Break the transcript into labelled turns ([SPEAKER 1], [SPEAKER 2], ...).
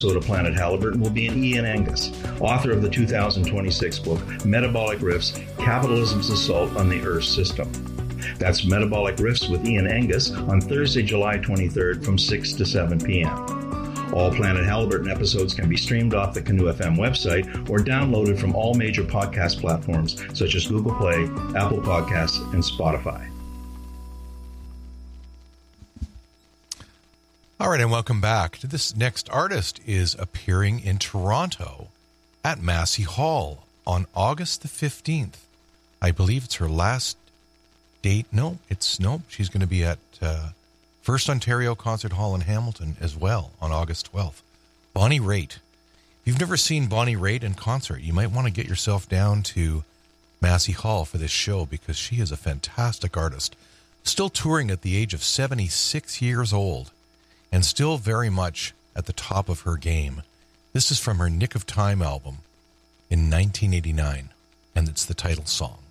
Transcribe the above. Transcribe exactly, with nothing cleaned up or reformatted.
[SPEAKER 1] of Planet Halliburton will be an Ian Angus, author of the two thousand twenty-six book, Metabolic Riffs, Capitalism's Assault on the Earth System. That's Metabolic Riffs with Ian Angus on Thursday, July twenty-third from six to seven p.m. All Planet Halliburton episodes can be streamed off the Canoe F M website or downloaded from all major podcast platforms such as Google Play, Apple Podcasts, and Spotify.
[SPEAKER 2] All right, and welcome back. This next artist is appearing in Toronto at Massey Hall on August the fifteenth. I believe it's her last date. No, it's no. She's going to be at uh, First Ontario Concert Hall in Hamilton as well on August twelfth. Bonnie Raitt. If you've never seen Bonnie Raitt in concert, you might want to get yourself down to Massey Hall for this show because she is a fantastic artist. Still touring at the age of seventy-six years old. And still very much at the top of her game. This is from her Nick of Time album in nineteen eighty-nine, and it's the title song.